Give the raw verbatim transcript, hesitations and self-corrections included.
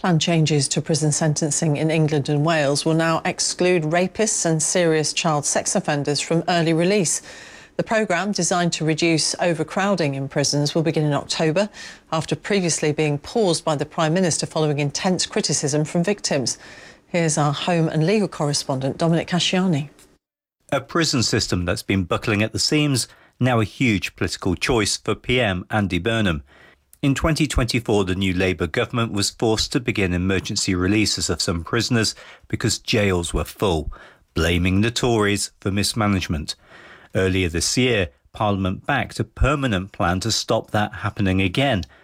Planned changes to prison sentencing in England and Wales will now exclude rapists and serious child sex offenders from early release. The programme, designed to reduce overcrowding in prisons, will begin in October, after previously being paused by the Prime Minister following intense criticism from victims. Here's our Home and Legal correspondent, Dominic Casciani. A prison system that's been buckling at the seams, now a huge political choice for P M Andy Burnham. In twenty twenty-four, the new Labour government was forced to begin emergency releases of some prisoners because jails were full, blaming the Tories for mismanagement. Earlier this year, Parliament backed a permanent plan to stop that happening again,